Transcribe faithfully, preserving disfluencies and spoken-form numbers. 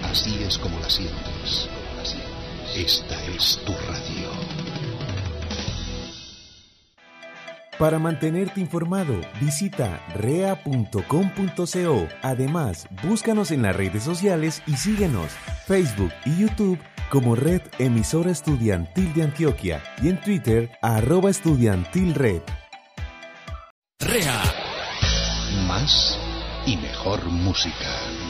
Así es como la sientes. Esta es tu radio. Para mantenerte informado, visita rea punto com punto co. Además, búscanos en las redes sociales y síguenos, Facebook y YouTube como Red Emisora Estudiantil de Antioquia y en Twitter, arroba estudiantilred. Rea. Más y mejor música.